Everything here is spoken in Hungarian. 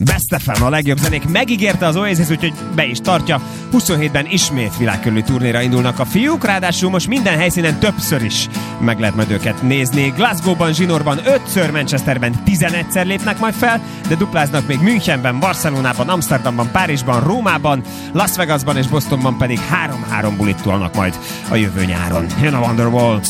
Best FM, a legjobb zenék megígérte az Oasis, úgyhogy be is tartja. 27-ben ismét világkörüli turnéra indulnak a fiúk, ráadásul most minden helyszínen többször is meg lehet majd őket nézni. Glasgow-ban, Zsinórban 5-ször, Manchesterben 11-szer lépnek majd fel, de dupláznak még Münchenben, Barcelonában, Amsterdamban, Párizsban, Rómában, Las Vegasban és Bostonban pedig 3-3 bulit tolnak majd a jövő nyáron. Jön a Wonderwall.